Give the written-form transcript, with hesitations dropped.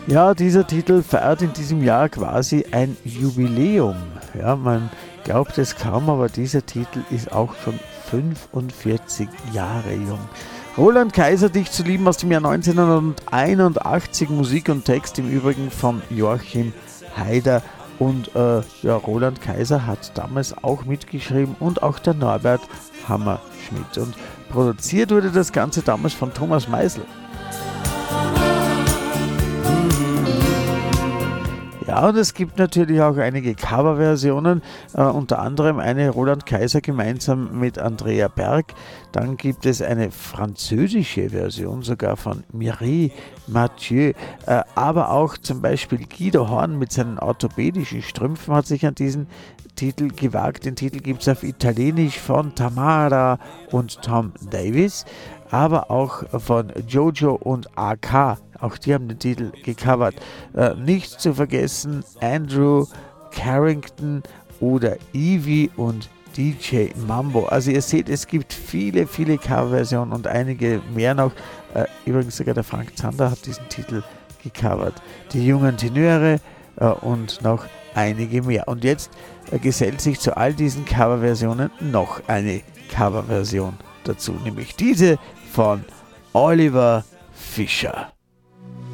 Ja, dieser Titel feiert in diesem Jahr quasi ein Jubiläum. Ja, man glaubt es kaum, aber dieser Titel ist auch schon 45 Jahre jung. Roland Kaiser, dich zu lieben, aus dem Jahr 1981, Musik und Text im Übrigen von Joachim Haider. Und Roland Kaiser hat damals auch mitgeschrieben und auch der Norbert Hammerschmidt. Und produziert wurde das Ganze damals von Thomas Meisel. Ja, und es gibt natürlich auch einige Coverversionen, unter anderem eine Roland Kaiser gemeinsam mit Andrea Berg. Dann gibt es eine französische Version sogar von Mireille Mathieu, aber auch zum Beispiel Guido Horn mit seinen orthopädischen Strümpfen hat sich an diesen Titel gewagt. Den Titel gibt es auf Italienisch von Tamara und Tom Davis, aber auch von Jojo und AK. Auch die haben den Titel gecovert. Nicht zu vergessen Andrew Carrington oder Evie und DJ Mambo. Also ihr seht, es gibt viele, viele Coverversionen und einige mehr noch. Übrigens sogar der Frank Zander hat diesen Titel gecovert. Die jungen Tenöre und noch einige mehr. Und jetzt gesellt sich zu all diesen Coverversionen noch eine Coverversion dazu, nämlich diese von Oliver Fischer.